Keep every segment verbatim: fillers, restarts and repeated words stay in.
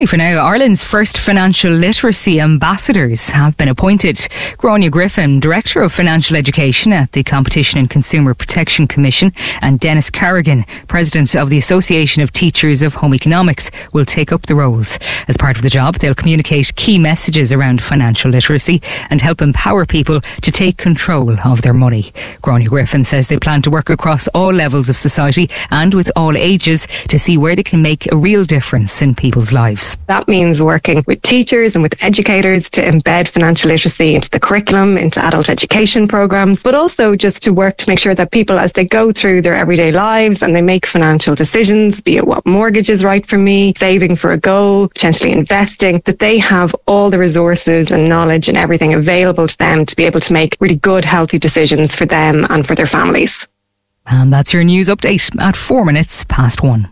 For now, Ireland's first financial literacy ambassadors have been appointed. Gráinne Griffin, Director of Financial Education at the Competition and Consumer Protection Commission, and Dennis Carrigan, President of the Association of Teachers of Home Economics, will take up the roles. As part of the job, they'll communicate key messages around financial literacy and help empower people to take control of their money. Gráinne Griffin says they plan to work across all levels of society and with all ages to see where they can make a real difference in people's lives. That means working with teachers and with educators to embed financial literacy into the curriculum, into adult education programs, but also just to work to make sure that people, as they go through their everyday lives and they make financial decisions, be it what mortgage is right for me, saving for a goal, potentially investing, that they have all the resources and knowledge and everything available to them to be able to make really good, healthy decisions for them and for their families. And that's your news update at four minutes past one.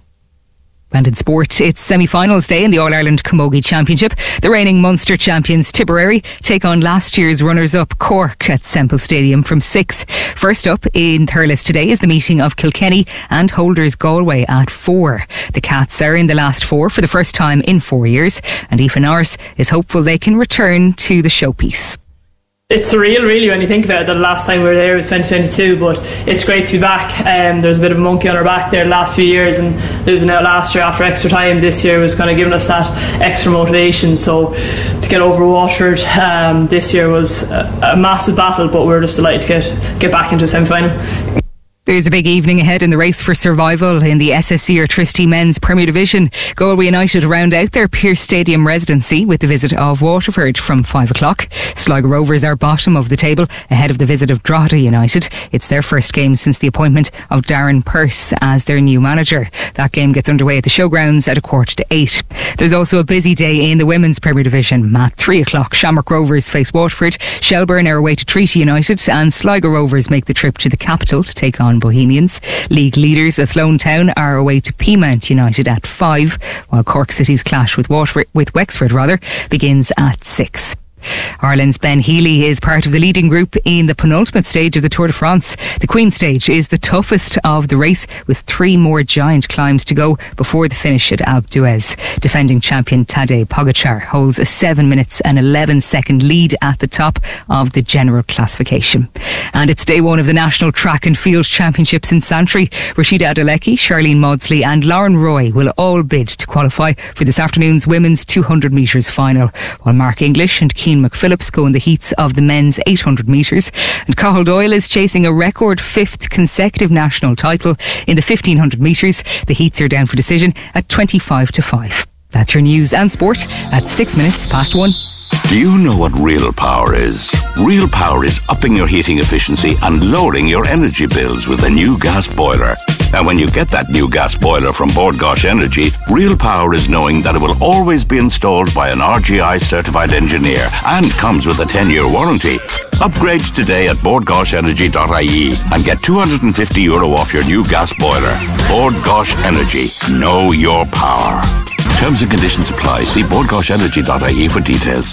And in sport, it's semi-finals day in the All-Ireland Camogie Championship. The reigning Munster champions Tipperary take on last year's runners-up Cork at Semple Stadium from six. First up in Thurles today is the meeting of Kilkenny and holders Galway at four. The Cats are in the last four for the first time in four years, and Aoife Norris is hopeful they can return to the showpiece. It's surreal, really, when you think about it, that the last time we were there was twenty twenty-two, but it's great to be back. Um, there was a bit of a monkey on our back there the last few years, and losing out last year after extra time this year was kind of giving us that extra motivation. So to get over Waterford um, this year was a, a massive battle, but we're just delighted to get, get back into a semi-final. There's a big evening ahead in the race for survival in the S S C Airtricity Men's Premier Division. Galway United round out their Pearse Stadium residency with the visit of Waterford from five o'clock. Sligo Rovers are bottom of the table ahead of the visit of Drogheda United. It's their first game since the appointment of Darren Pearse as their new manager. That game gets underway at the Showgrounds at a quarter to eight. There's also a busy day in the Women's Premier Division. At three o'clock, Shamrock Rovers face Waterford. Shelburne are away to Treaty United, and Sligo Rovers make the trip to the capital to take on Bohemians. League leaders Athlone Town are away to Peamount United at five, while Cork City's clash with Waterford, with Wexford rather, begins at six. Ireland's Ben Healy is part of the leading group in the penultimate stage of the Tour de France. The Queen stage is the toughest of the race, with three more giant climbs to go before the finish at Alpe d'Huez. Defending champion Tadej Pogačar holds a seven minutes and eleven second lead at the top of the general classification. And it's day one of the National Track and Field Championships in Santry. Rashida Adelecki, Charlene Maudsley and Lauren Roy will all bid to qualify for this afternoon's women's two hundred metres final, while Mark English and Keane McPhillips go in the heats of the men's eight hundred metres, and Cathal Doyle is chasing a record fifth consecutive national title in the fifteen hundred metres. The heats are down for decision at twenty-five to five. That's your news and sport at six minutes past one. Do you know what real power is? Real power is upping your heating efficiency and lowering your energy bills with a new gas boiler. And when you get that new gas boiler from Bord Gáis Energy, real power is knowing that it will always be installed by an R G I certified engineer and comes with a ten year warranty. Upgrade today at bord gáis energy dot I E and get two hundred fifty euro off your new gas boiler. Bord Gáis Energy. Know your power. Terms and conditions apply. See bord gáis energy dot I E for details.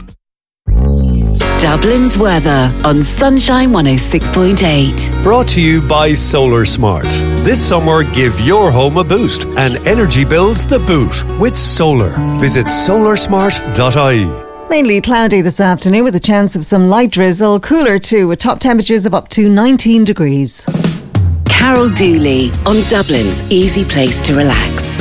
Dublin's weather on Sunshine one oh six point eight. Brought to you by Solar Smart. This summer, give your home a boost and energy bills the boot with solar. Visit solar smart dot I E. Mainly cloudy this afternoon with a chance of some light drizzle. Cooler too, with top temperatures of up to nineteen degrees. Carol Dooley on Dublin's easy place to relax.